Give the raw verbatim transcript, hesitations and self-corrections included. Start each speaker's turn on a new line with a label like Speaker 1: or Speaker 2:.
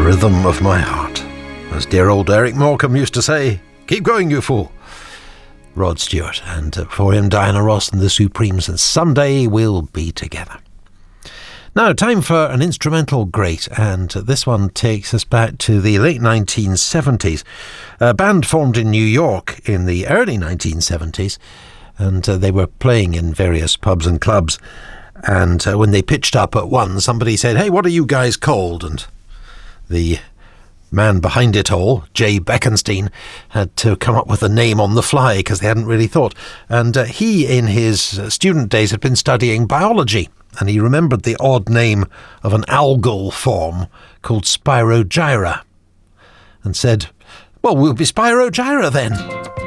Speaker 1: rhythm of my heart. As dear old Eric Morecambe used to say, keep going, you fool. Rod Stewart, and uh, for him, Diana Ross and the Supremes, and Someday We'll Be Together. Now, time for an instrumental great, and this one takes us back to the late nineteen seventies. A band formed in New York in the early nineteen seventies, and uh, they were playing in various pubs and clubs. And uh, when they pitched up at one, somebody said, "Hey, what are you guys called?" And the man behind it all, Jay Beckenstein, had to come up with a name on the fly because they hadn't really thought. And uh, he, in his student days, had been studying biology, and he remembered the odd name of an algal form called Spirogyra, and said, "Well, we'll be Spirogyra then."